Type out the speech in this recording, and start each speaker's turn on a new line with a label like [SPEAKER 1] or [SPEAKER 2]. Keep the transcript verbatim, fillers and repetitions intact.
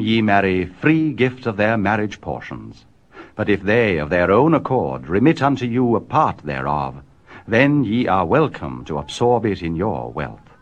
[SPEAKER 1] ye marry free gift of their marriage portions. But if they of their own accord remit unto you a part thereof, then ye are welcome to absorb it in your wealth.